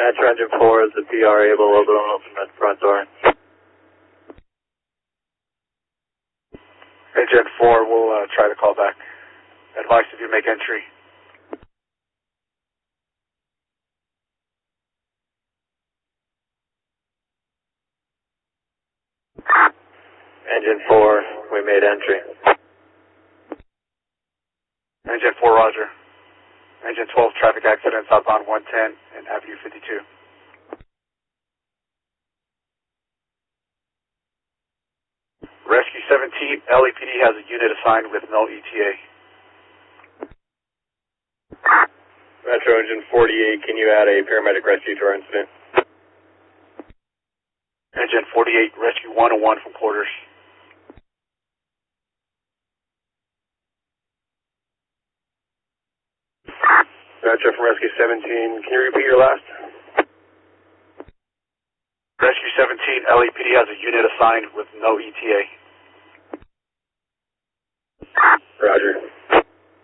Metro Engine 4 is the PR able to open that front door. Engine 4 will try to call back. Advice if you make entry. Engine 4, we made entry. Engine 4, roger. Engine 12, traffic accident southbound 110 and Avenue 52. Rescue 17, LAPD has a unit assigned with no ETA. Metro Engine 48, can you add a paramedic rescue to our incident? Engine 48, rescue 101 from quarters. Metro from Rescue 17, can you repeat your last? Rescue 17, LAPD has a unit assigned with no ETA.